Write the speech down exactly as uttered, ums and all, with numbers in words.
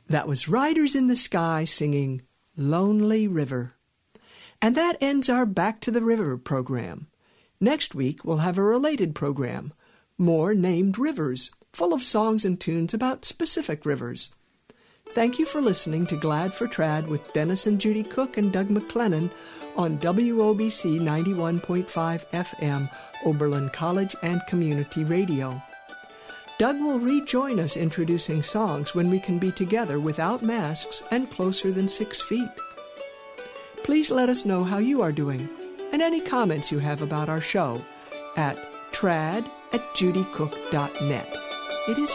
That was Riders in the Sky singing Lonely River. And that ends our Back to the River program. Next week, we'll have a related program, More Named Rivers, full of songs and tunes about specific rivers. Thank you for listening to Glad for Trad with Dennis and Judy Cook and Doug McLennan on W O B C ninety-one point five F M, Oberlin College and Community Radio. Doug will rejoin us introducing songs when we can be together without masks and closer than six feet. Please let us know how you are doing and any comments you have about our show at trad at judy cook dot net. It is